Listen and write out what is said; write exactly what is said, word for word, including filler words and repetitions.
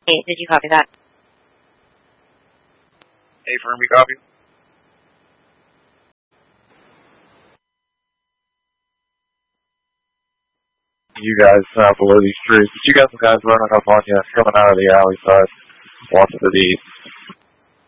eight, did you copy that? Affirm, you copy? You guys uh, below these trees, but you got some guys running up on you coming out of the alley side, watching to the east.